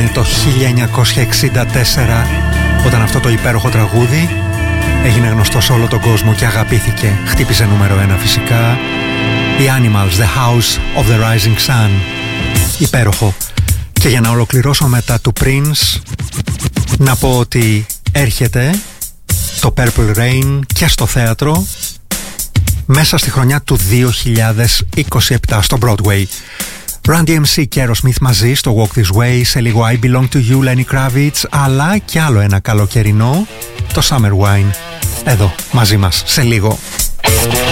Είναι το 1964 όταν αυτό το υπέροχο τραγούδι έγινε γνωστό σε όλο τον κόσμο και αγαπήθηκε. Χτύπησε νούμερο 1 φυσικά. The Animals, The House of the Rising Sun. Υπέροχο. Και για να ολοκληρώσω μετά του Prince, να πω ότι έρχεται το Purple Rain και στο θέατρο μέσα στη χρονιά του 2027 στο Broadway. Run DMC και Aerosmith μαζί στο Walk This Way. Σε λίγο I Belong To You, Lenny Kravitz. Αλλά και άλλο ένα καλοκαιρινό, το Summer Wine. Εδώ μαζί μας σε λίγο.